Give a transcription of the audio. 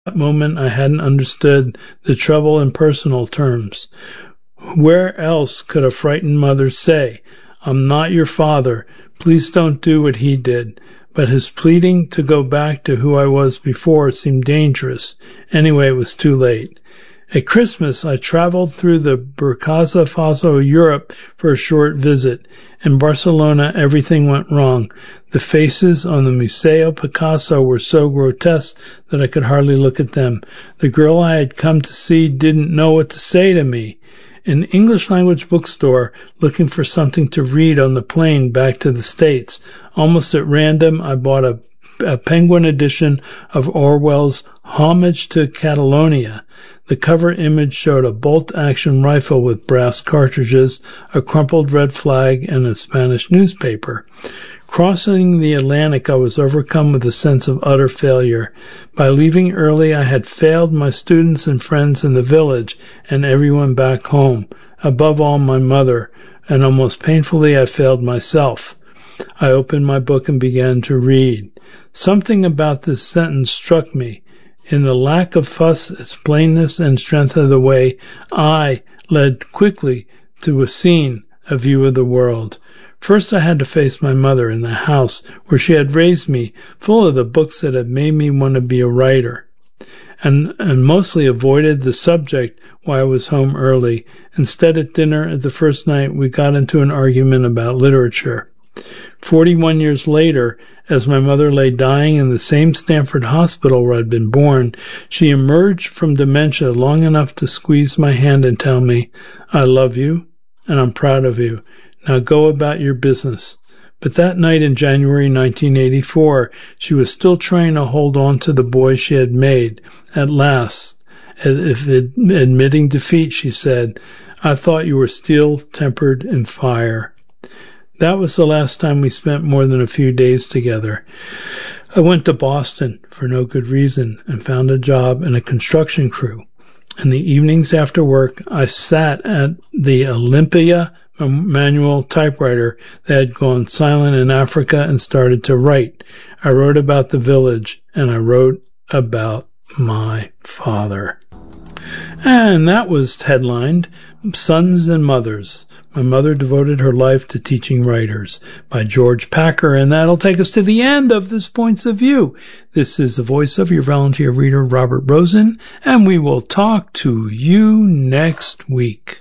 that moment I hadn't understood the trouble in personal terms. Where else could a frightened mother say, "I'm not your father, please don't do what he did"? But his pleading to go back to who I was before seemed dangerous. Anyway, it was too late. At Christmas, I traveled through the Burkina Faso, Europe, for a short visit. In Barcelona, everything went wrong. The faces on the Museo Picasso were so grotesque that I could hardly look at them. The girl I had come to see didn't know what to say to me. In an English-language bookstore, looking for something to read on the plane back to the States. Almost at random, I bought a Penguin edition of Orwell's Homage to Catalonia. The cover image showed a bolt-action rifle with brass cartridges, a crumpled red flag, and a Spanish newspaper. Crossing the Atlantic, I was overcome with a sense of utter failure. By leaving early, I had failed my students and friends in the village and everyone back home, above all my mother, and almost painfully I failed myself. I opened my book and began to read. Something about this sentence struck me. In the lack of fuss, its plainness and strength of the way, I led quickly to a scene, a view of the world. First I had to face my mother in the house where she had raised me, full of the books that had made me want to be a writer, and mostly avoided the subject why I was home early. Instead, at dinner at the first night, we got into an argument about literature. 41 years later, as my mother lay dying in the same Stanford hospital where I'd been born, she emerged from dementia long enough to squeeze my hand and tell me, "I love you, and I'm proud of you. Now go about your business." But that night in January 1984, she was still trying to hold on to the boy she had made. At last, admitting defeat, she said, "I thought you were steel-tempered in fire." That was the last time we spent more than a few days together. I went to Boston for no good reason and found a job in a construction crew. In the evenings after work, I sat at the Olympia manual typewriter that had gone silent in Africa and started to write. I wrote about the village, and I wrote about my father. And that was headlined, Sons and Mothers. My Mother Devoted Her Life to Teaching Writers by George Packer. And that'll take us to the end of this Points of View. This is the voice of your volunteer reader, Robert Rosen, and we will talk to you next week.